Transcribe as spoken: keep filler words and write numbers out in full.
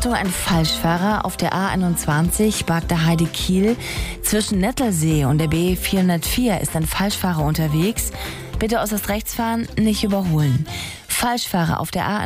Achtung, ein Falschfahrer auf der A einundzwanzig, Bagda Heide Kiel. Zwischen Nettersee und der B vierhundertvier ist ein Falschfahrer unterwegs. Bitte äußerst rechts fahren, nicht überholen. Falschfahrer auf der A